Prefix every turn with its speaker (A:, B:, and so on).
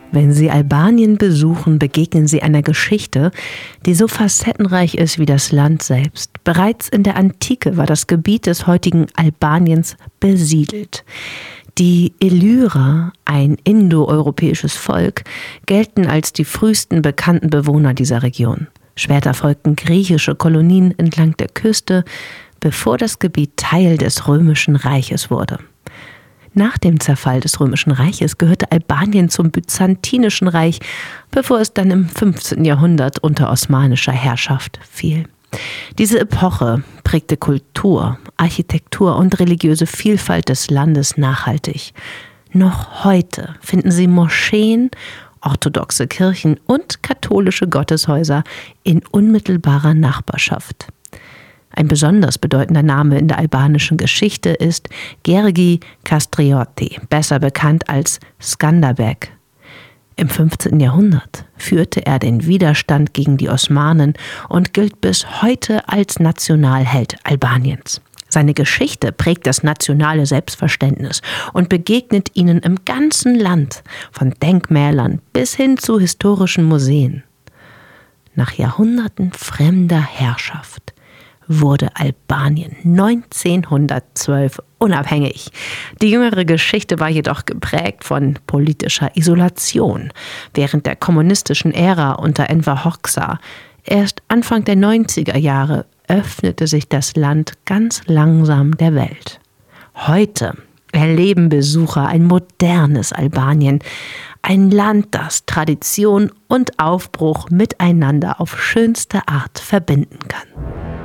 A: Wenn Sie Albanien besuchen, begegnen Sie einer Geschichte, die so facettenreich ist wie das Land selbst. Bereits in der Antike war das Gebiet des heutigen Albaniens besiedelt. Die Illyrer, ein indoeuropäisches Volk, gelten als die frühesten bekannten Bewohner dieser Region. Später folgten griechische Kolonien entlang der Küste, bevor das Gebiet Teil des Römischen Reiches wurde. Nach dem Zerfall des Römischen Reiches gehörte Albanien zum Byzantinischen Reich, bevor es dann im 15. Jahrhundert unter osmanischer Herrschaft fiel. Diese Epoche prägte Kultur, Architektur und religiöse Vielfalt des Landes nachhaltig. Noch heute finden Sie Moscheen, orthodoxe Kirchen und katholische Gotteshäuser in unmittelbarer Nachbarschaft. Ein besonders bedeutender Name in der albanischen Geschichte ist Gjergj Kastrioti, besser bekannt als Skanderbeg. Im 15. Jahrhundert führte er den Widerstand gegen die Osmanen und gilt bis heute als Nationalheld Albaniens. Seine Geschichte prägt das nationale Selbstverständnis und begegnet ihnen im ganzen Land, von Denkmälern bis hin zu historischen Museen. Nach Jahrhunderten fremder Herrschaft wurde Albanien 1912 unabhängig. Die jüngere Geschichte war jedoch geprägt von politischer Isolation während der kommunistischen Ära unter Enver Hoxha. Erst Anfang der 90er Jahre öffnete sich das Land ganz langsam der Welt. Heute erleben Besucher ein modernes Albanien, ein Land, das Tradition und Aufbruch miteinander auf schönste Art verbinden kann.